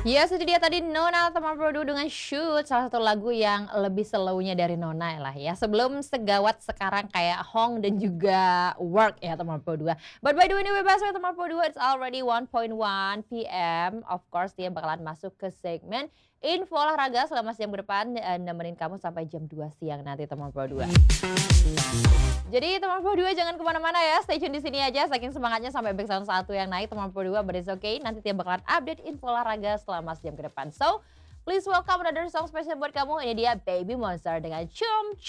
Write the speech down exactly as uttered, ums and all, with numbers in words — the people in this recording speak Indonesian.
Yes, itu dia tadi Nona teman Produk dengan Shoot, salah satu lagu yang lebih slow-nya dari Nona lah ya. Sebelum segawat sekarang kayak Hong dan juga Work ya teman Pro dua. But by the way ini bebas ya teman Pro dua, it's already one point one p m. Of course dia bakalan masuk ke segmen info olahraga selama sejam ke depan, eh, nemenin kamu sampai jam dua siang nanti teman Pro dua. Jadi teman Pro dua jangan kemana-mana ya, stay tune di sini aja, saking semangatnya sampai back sound satu yang naik teman Pro dua, but it's okay, nanti dia bakalan update info olahraga selama sejam ke depan. So, please welcome another song spesial buat kamu, ini dia Baby Monster dengan Cum